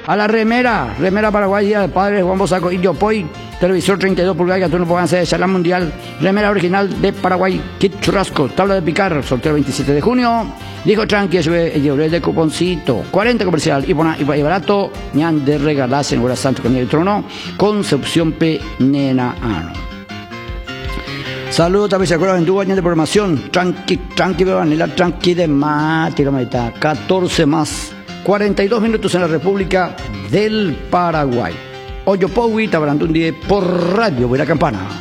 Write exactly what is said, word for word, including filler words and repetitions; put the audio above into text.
A la remera, remera Paraguay, Día de Padres, Juan Bosaco y Yopoy, televisor treinta y dos pulgadas, tú no puedes hacer charla mundial, remera original de Paraguay, kit churrasco, tabla de picar, sorteo el veintisiete de junio, dijo tranqui, llevé de cuponcito, cuarenta comercial y, bona, y barato, ñan de regalarse en Hora Santo, Camino del Trono, Concepción P. Nena Ano. Saludos, también se acuerdan en tu años de programación, tranqui, tranqui, vanilla, tranqui de mate, catorce más. cuarenta y dos minutos en la República del Paraguay. Oyopowi, Tabarandundie, por Radio Buena Campana.